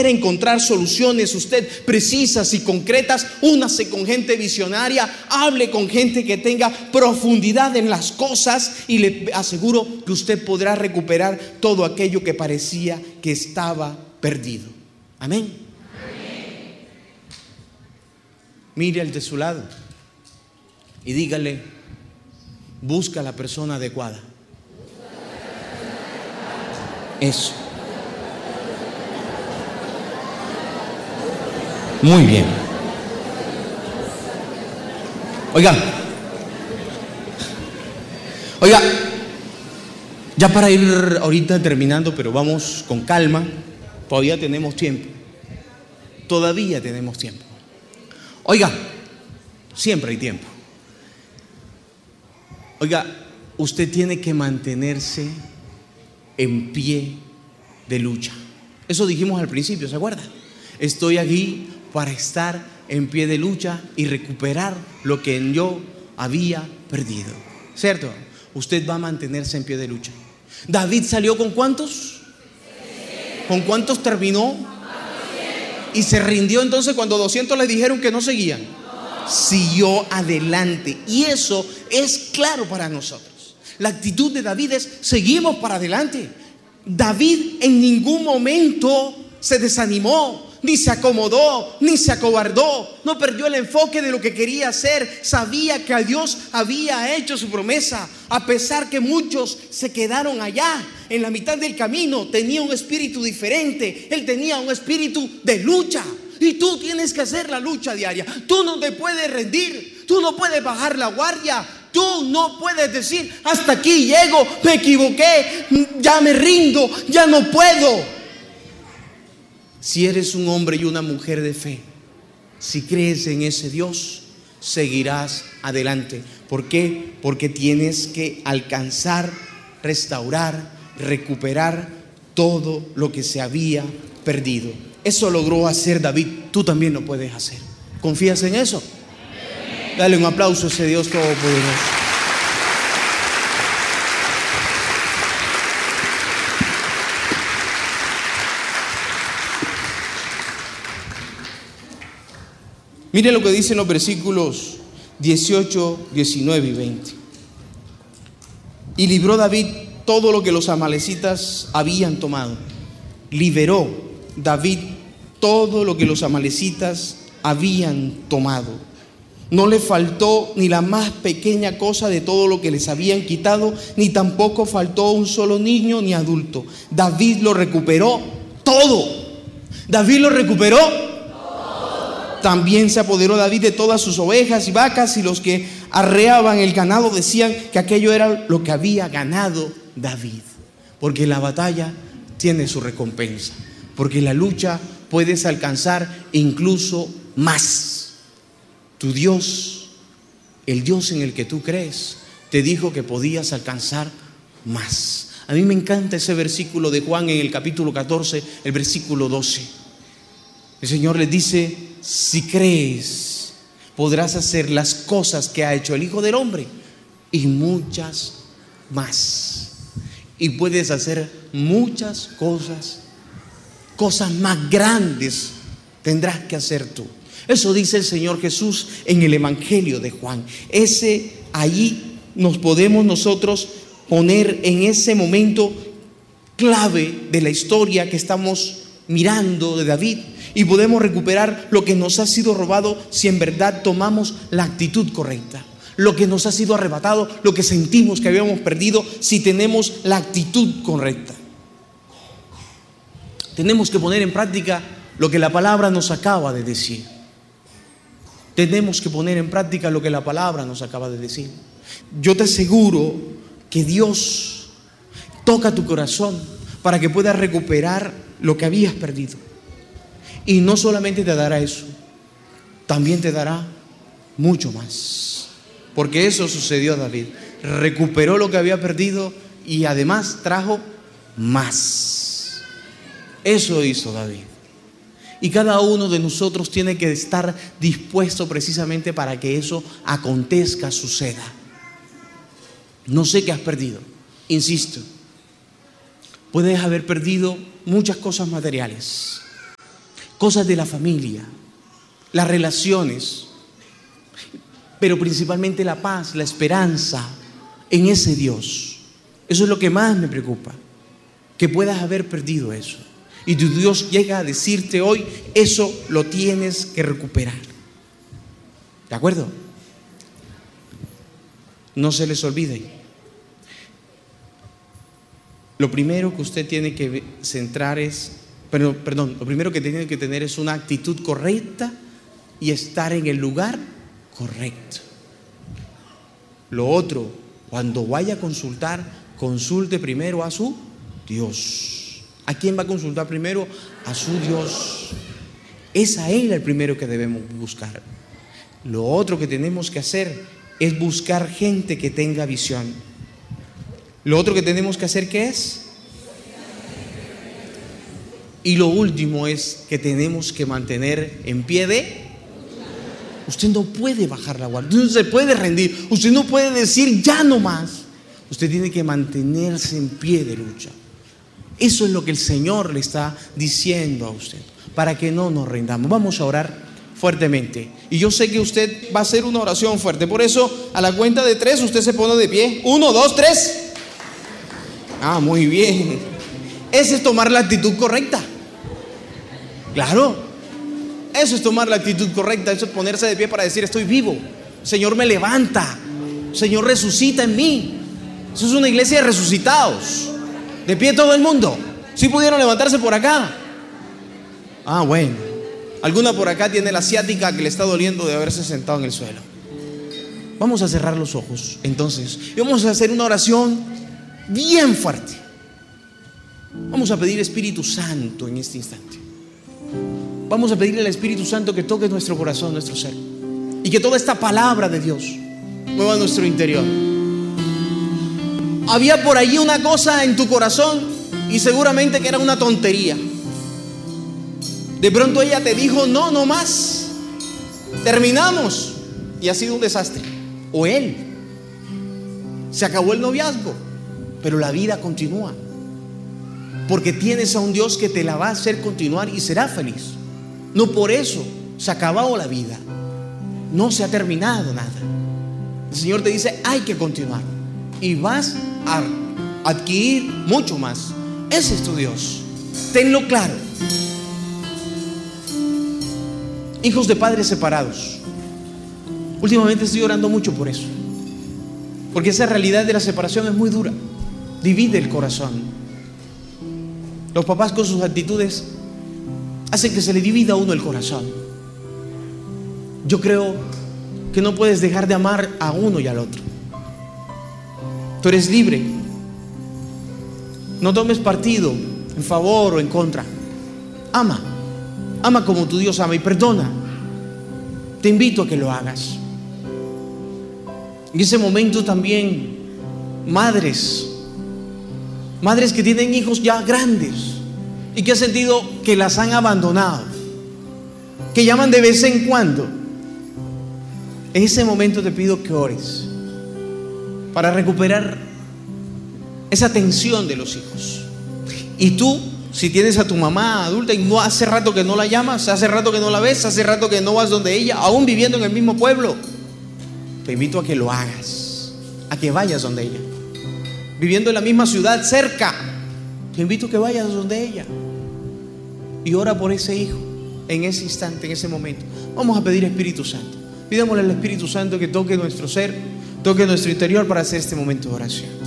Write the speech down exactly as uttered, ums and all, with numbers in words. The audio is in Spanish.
encontrar soluciones usted precisas y concretas, únase con gente visionaria, hable con gente que tenga profundidad en las cosas y le aseguro que usted podrá recuperar todo aquello que parecía que estaba perdido. Amén. Amén. Mire al de su lado y dígale: busca a la persona adecuada. Eso. Muy bien. Oiga, oiga, ya para ir ahorita terminando, pero vamos con calma, todavía tenemos tiempo, todavía tenemos tiempo. Oiga, siempre hay tiempo. Oiga, usted tiene que mantenerse en pie de lucha. Eso dijimos al principio, ¿se acuerda? Estoy aquí para estar en pie de lucha y recuperar lo que yo había perdido. ¿Cierto? Usted va a mantenerse en pie de lucha. ¿David salió con cuántos? ¿Con cuántos terminó? ¿Y se rindió entonces cuando doscientos le dijeron que no seguían? Siguió adelante. Y eso es claro para nosotros. La actitud de David es: seguimos para adelante. David en ningún momento se desanimó, ni se acomodó, ni se acobardó. No perdió el enfoque de lo que quería hacer. Sabía que a Dios había hecho su promesa. A pesar que muchos se quedaron allá en la mitad del camino, tenía un espíritu diferente. Él tenía un espíritu de lucha. Y tú tienes que hacer la lucha diaria. Tú no te puedes rendir. Tú no puedes bajar la guardia. Tú no puedes decir: hasta aquí llego, me equivoqué, ya me rindo, ya no puedo. Si eres un hombre y una mujer de fe, si crees en ese Dios, seguirás adelante. ¿Por qué? Porque tienes que alcanzar, restaurar, recuperar todo lo que se había perdido. Eso logró hacer David. Tú también lo puedes hacer. ¿Confías en eso? Dale un aplauso a ese Dios todopoderoso. Mire lo que dicen los versículos dieciocho, diecinueve y veinte. Y libró David todo lo que los amalecitas habían tomado. Liberó David todo lo que los amalecitas habían tomado. No le faltó ni la más pequeña cosa de todo lo que les habían quitado, ni tampoco faltó un solo niño ni adulto. David lo recuperó todo. David lo recuperó todo. También se apoderó David de todas sus ovejas y vacas, y los que arreaban el ganado decían que aquello era lo que había ganado David. Porque la batalla tiene su recompensa. Porque la lucha puedes alcanzar incluso más. Tu Dios, el Dios en el que tú crees, te dijo que podías alcanzar más. A mí me encanta ese versículo de Juan en el capítulo catorce, el versículo doce. El Señor les dice: si crees, podrás hacer las cosas que ha hecho el Hijo del Hombre y muchas más. Y puedes hacer muchas cosas, cosas más grandes tendrás que hacer tú. Eso dice el Señor Jesús en el Evangelio de Juan. Ese, allí nos podemos nosotros poner en ese momento clave de la historia que estamos mirando de David, y podemos recuperar lo que nos ha sido robado si en verdad tomamos la actitud correcta. Lo que nos ha sido arrebatado, lo que sentimos que habíamos perdido, si tenemos la actitud correcta. Tenemos que poner en práctica lo que la palabra nos acaba de decir. Tenemos que poner en práctica lo que la palabra nos acaba de decir. Yo te aseguro que Dios toca tu corazón para que puedas recuperar lo que habías perdido. Y no solamente te dará eso, también te dará mucho más. Porque eso sucedió a David. Recuperó lo que había perdido y además trajo más. Eso hizo David. Y cada uno de nosotros tiene que estar dispuesto precisamente para que eso acontezca, suceda. No sé qué has perdido, insisto. Puedes haber perdido muchas cosas materiales. cosas de la familia, las relaciones, pero principalmente la paz, la esperanza en ese Dios. Eso es lo que más me preocupa, que puedas haber perdido eso. Y tu Dios llega a decirte hoy, eso lo tienes que recuperar. ¿De acuerdo? No se les olvide. Lo primero que usted tiene que centrar es, perdón, perdón, lo primero que tiene que tener es una actitud correcta y estar en el lugar correcto. Lo otro, cuando vaya a consultar, consulte primero a su Dios. ¿A quién va a consultar primero? A su Dios. Es a Él el primero que debemos buscar. Lo otro que tenemos que hacer es buscar gente que tenga visión. Lo otro que tenemos que hacer, ¿qué es? Y lo último es que tenemos que mantener en pie de... Usted no puede bajar la guardia, usted no se puede rendir, usted no puede decir ya no más. Usted tiene que mantenerse en pie de lucha. Eso es lo que el Señor le está diciendo a usted, para que no nos rindamos. Vamos a orar fuertemente. Y yo sé que usted va a hacer una oración fuerte. Por eso, a la cuenta de tres, usted se pone de pie. Uno, dos, tres. Ah, muy bien. Ese es tomar la actitud correcta. Claro. Eso es tomar la actitud correcta. Eso es ponerse de pie para decir, estoy vivo. Señor me levanta. Señor resucita en mí. Eso es una iglesia de resucitados. De pie todo el mundo. ¿Sí pudieron levantarse por acá? Ah, bueno. Alguna por acá tiene la ciática que le está doliendo de haberse sentado en el suelo. Vamos a cerrar los ojos entonces y vamos a hacer una oración bien fuerte. Vamos a pedir Espíritu Santo en este instante. Vamos a pedirle al Espíritu Santo que toque nuestro corazón, nuestro ser, y que toda esta palabra de Dios mueva nuestro interior. Había por allí una cosa en tu corazón y seguramente que era una tontería. De pronto ella te dijo, no, no más, terminamos, y ha sido un desastre. O él, se acabó el noviazgo, pero la vida continúa, porque tienes a un Dios que te la va a hacer continuar y será feliz. No por eso se ha acabado la vida, no se ha terminado nada. El Señor te dice, hay que continuar y vas a adquirir mucho más. Ese es tu Dios, tenlo claro. Hijos de padres separados, últimamente estoy orando mucho por eso, porque esa realidad de la separación es muy dura, divide el corazón. Los papás con sus actitudes hacen que se le divida a uno el corazón. Yo creo que no puedes dejar de amar a uno y al otro. Tú eres libre. No tomes partido en favor o en contra. Ama. Ama como tu Dios ama y perdona. Te invito a que lo hagas. En ese momento también, madres, madres que tienen hijos ya grandes y que han sentido que las han abandonado, que llaman de vez en cuando. En ese momento te pido que ores para recuperar esa atención de los hijos. Y tú, si tienes a tu mamá adulta y no hace rato que no la llamas, hace rato que no la ves, hace rato que no vas donde ella, aún viviendo en el mismo pueblo, te invito a que lo hagas, a que vayas donde ella. Viviendo en la misma ciudad, cerca, te invito a que vayas donde ella y ora por ese hijo en ese instante, en ese momento. Vamos a pedir Espíritu Santo. Pidámosle al Espíritu Santo que toque nuestro ser, toque nuestro interior para hacer este momento de oración.